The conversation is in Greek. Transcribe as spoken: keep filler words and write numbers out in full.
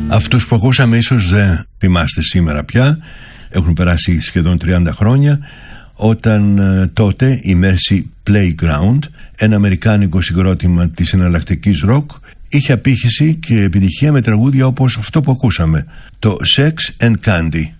Αυτούς που ακούσαμε ίσως δεν θυμάστε σήμερα πια, έχουν περάσει σχεδόν τριάντα χρόνια, όταν ε, τότε η Mercy Playground, ένα αμερικάνικο συγκρότημα της εναλλακτικής ροκ, είχε απήχηση και επιτυχία με τραγούδια όπως αυτό που ακούσαμε, το Sex and Candy.